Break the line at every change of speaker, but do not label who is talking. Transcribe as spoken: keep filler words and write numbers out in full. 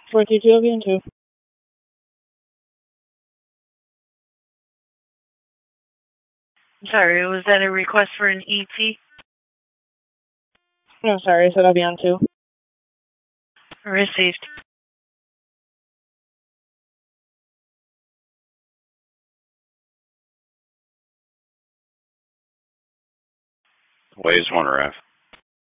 four three two, I'll be on two.
Sorry, was that a request for an E T?
No, sorry, I said I'll be on two.
Received.
Waves one ref.